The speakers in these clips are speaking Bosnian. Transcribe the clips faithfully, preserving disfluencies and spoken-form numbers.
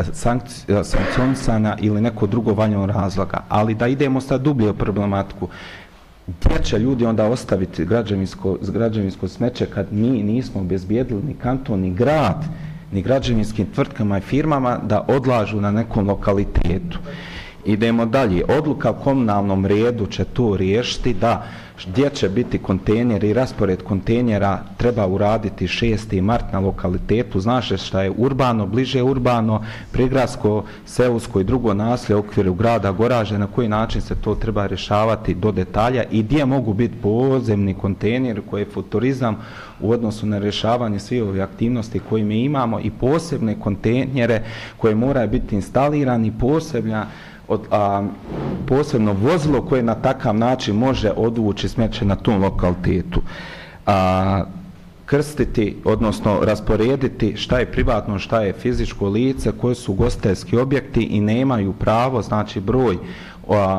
sankcionisana ili neko drugo valjano razloga. Ali da idemo sad dublje u problematiku, gdje će ljudi onda ostaviti građevinsko, građevinsko smeće kad mi nismo obezbijedili ni kanton, ni grad, ni građevinskim tvrtkama i firmama da odlažu na nekom lokalitetu. Idemo dalje. Odluka o komunalnom redu će to riješiti da gdje će biti kontejneri i raspored kontejnera treba uraditi šesti mart na lokalitetu. Znaš šta je urbano, bliže urbano, prigradsko, seosko i drugo naselje u okviru grada Goraže, na koji način se to treba rješavati do detalja i gdje mogu biti podzemni kontejneri koji je futurizam u odnosu na rješavanje svih ovih aktivnosti koje mi imamo i posebne kontejnere koje moraju biti instalirani, posebna Od, a, posebno vozilo koje na takav način može odvući smeće na tom lokalitetu. A, krstiti, odnosno rasporediti šta je privatno, šta je fizičko lice, koji su ugostiteljski objekti i nemaju pravo, znači broj a,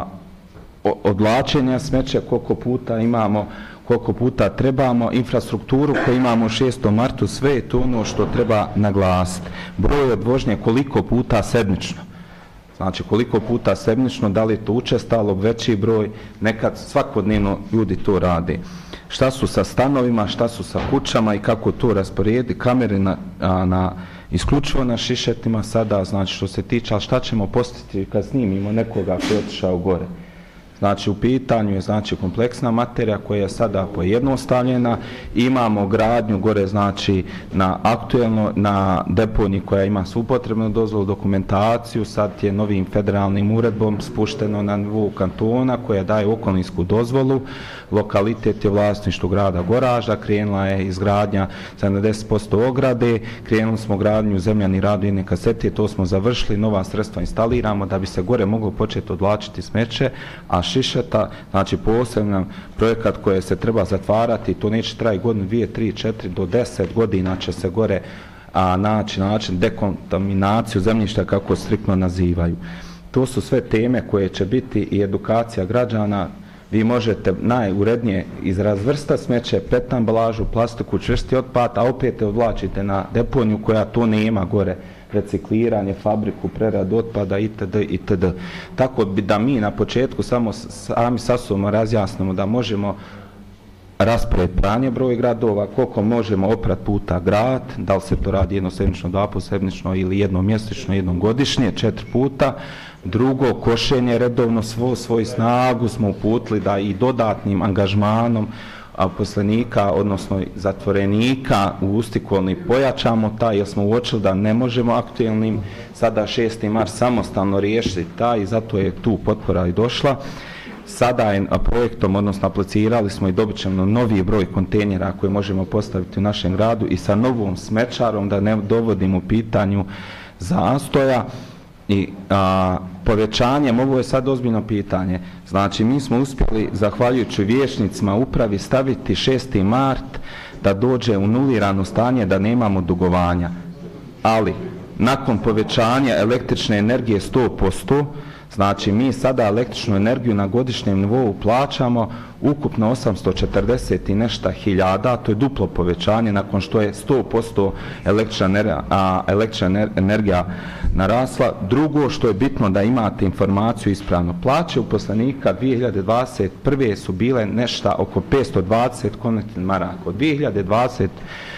odlačenja smeća, koliko puta imamo, koliko puta trebamo, infrastrukturu koju imamo u šestom martu, sve je to ono što treba naglasiti. Broj odvožnje koliko puta sedmično. Znači koliko puta sedmično, da li je to učestalo, veći broj, nekad svakodnevno ljudi to rade. Šta su sa stanovima, šta su sa kućama i kako to rasporedi, kamere na, a, na isključivo na šišetima sada, znači što se tiče, ali šta ćemo postiti kad snimimo nekoga koji je otišao gore. Znači u pitanju je znači kompleksna materija koja je sada pojednostavljena. Imamo gradnju gore znači na aktuelno na deponiji koja ima svu potrebnu dozvolu, dokumentaciju. Sad je novim federalnim uredbom spušteno na nivou kantona koja daje okolinsku dozvolu. Lokalitet je vlasništvo grada Goraža, krenula je izgradnja sedamdeset posto ograde, krenuli smo gradnju zemljani radijne kasete, to smo završili, nova sredstva instaliramo da bi se gore moglo početi odvlačiti smeće, a šišeta, znači posebno projekat koji se treba zatvarati, to neće trajati godinu, dvije, tri, četiri, do deset godina će se gore a, naći način dekontaminaciju zemljišta kako striktno nazivaju. To su sve teme koje će biti i edukacija građana. Vi možete najurednije izrazvrsta smeće, pet ambalažu, plastiku, čvrsti otpad, a opet te odvlačite na deponiju koja to nema gore, recikliranje, fabriku, preradu otpada itd. itd. Tako bi da mi na početku samo sami sa sobom razjasnimo da možemo raspored pranje broj gradova, koliko možemo oprat puta grad, da li se to radi jednosedmično, dva posebnično ili jednomjesečno, jednom godišnje, četiri puta. Drugo, košenje redovno svo svoj snagu smo uputili da i dodatnim angažmanom poslenika, odnosno zatvorenika u Ustikolni pojačamo taj, jer smo uočili da ne možemo aktuelnim sada šesti mart samostalno riješiti taj i zato je tu potpora i došla. Sada je projektom, odnosno aplicirali smo i dobit ćemo novi broj kontejnera koje možemo postaviti u našem gradu i sa novom smećarom da ne dovodimo u pitanju zastoja. I a, povećanjem, ovo je sad ozbiljno pitanje, znači mi smo uspjeli, zahvaljujući vijećnicima upravi, staviti šesti mart da dođe u nulirano stanje, da nemamo dugovanja. Ali, nakon povećanja električne energije sto posto, znači mi sada električnu energiju na godišnjem nivou plaćamo ukupno osamsto četrdeset i nešto hiljada, to je duplo povećanje nakon što je sto posto električna energija, a, električna energija narasla. Drugo što je bitno da imate informaciju ispravno. Plaće uposlenika dvije hiljade dvadeset prve su bile nešto oko petsto dvadeset konvertibilnih maraka. Od dvije hiljade dvadeset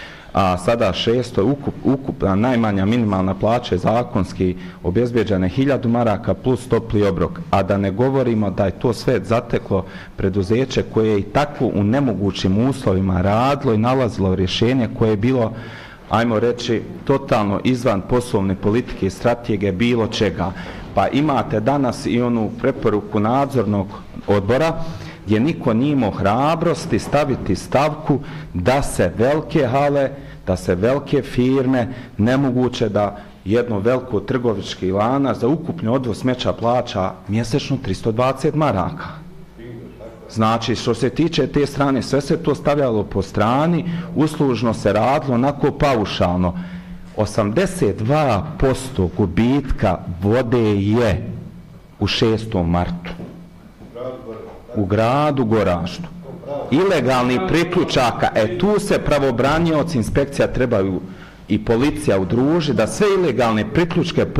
a sada šesto, ukup, ukupna najmanja minimalna plaća je zakonski obezbeđena hiljadu maraka plus topli obrok, a da ne govorimo da je to sve zateklo preduzeće koje je i takvo u nemogućim uslovima radilo i nalazilo rješenje koje je bilo, ajmo reći, totalno izvan poslovne politike i strategije bilo čega. Pa imate danas i onu preporuku nadzornog odbora gdje niko nije imao hrabrosti staviti stavku da se velike hale, da se velike firme, nemoguće da jedno veliko trgovički lanac za ukupni odvoz smeća plaća mjesečno tristo dvadeset maraka. Znači, što se tiče te strane, sve se to stavljalo po strani, uslužno se radilo onako paušalno. osamdeset dva posto gubitka vode je u šestom martu. U gradu Goraždu. Ilegalni priključaka, e tu se pravobranioci inspekcija trebaju i policija udruži da sve ilegalne priključke